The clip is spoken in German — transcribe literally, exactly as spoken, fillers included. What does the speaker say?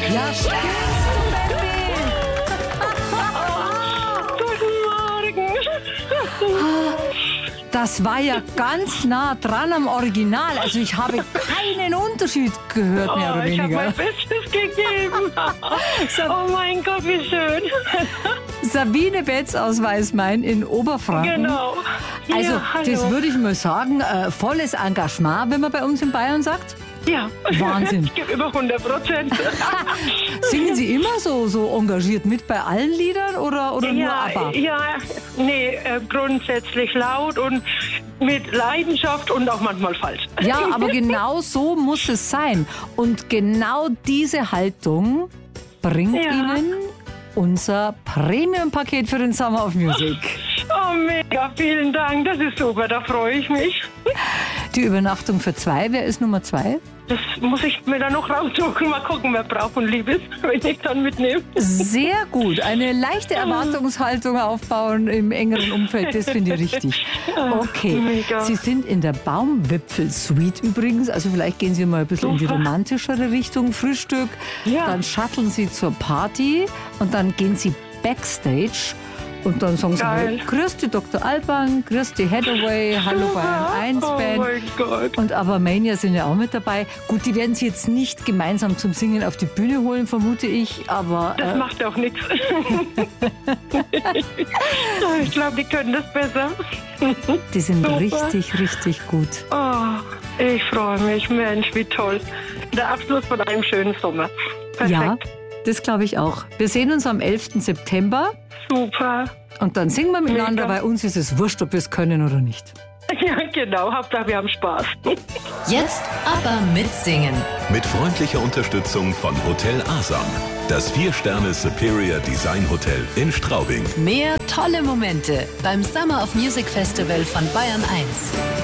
Ja, spielst du, Baby? Guten Morgen. Das war ja ganz nah dran am Original. Also ich habe keinen Unterschied gehört, mehr Oh, oder ich habe weniger. mein Bestes gegeben. Oh mein Gott, wie schön. Sabine Betz aus Weißmain in Oberfranken. Genau. Also Ja, hallo. das würde ich mal sagen, äh, volles Engagement, wenn man bei uns in Bayern sagt. Ja. Wahnsinn. Ich gebe über hundert Prozent. Singen Sie immer so, so engagiert mit bei allen Liedern oder, oder nur Ja, ABBA? ja, nee, äh, grundsätzlich laut und mit Leidenschaft und auch manchmal falsch. Ja, aber genau so muss es sein. Und genau diese Haltung bringt Ja. Ihnen unser Premium-Paket für den Summer of Music. Oh, mega, vielen Dank, das ist super, da freue ich mich. Die Übernachtung für zwei, wer ist Nummer zwei? Das muss ich mir dann noch raussuchen, mal gucken, wer braucht und lieb ist, wenn ich dann mitnehme. Sehr gut. Eine leichte Erwartungshaltung aufbauen im engeren Umfeld, das finde ich richtig. Okay. Mega. Sie sind in der Baumwipfel-Suite übrigens, also vielleicht gehen Sie mal ein bisschen in die Super. romantischere Richtung. Frühstück, Ja. dann shutteln Sie zur Party und dann gehen Sie backstage. Und dann sagen sie Geil. mal, grüß die Doktor Alban, grüß die Hathaway, hallo Bayern eins Oh Band. mein Gott. Und Abermania sind ja auch mit dabei. Gut, die werden sie jetzt nicht gemeinsam zum Singen auf die Bühne holen, vermute ich, aber Das äh, macht auch nichts. Ich glaube, die können das besser. die sind Super. richtig, richtig gut. Oh, ich freue mich, Mensch, wie toll. Der Abschluss von einem schönen Sommer. Perfekt. Ja, das glaube ich auch. Wir sehen uns am elften September Super. und dann singen wir miteinander. Mega. Bei uns ist es wurscht, ob wir es können oder nicht. Ja, genau. Hauptsache, wir haben Spaß. Jetzt aber mitsingen. Mit freundlicher Unterstützung von Hotel Asam. Das vier Sterne Superior Design Hotel in Straubing. Mehr tolle Momente beim Summer of Music Festival von Bayern eins.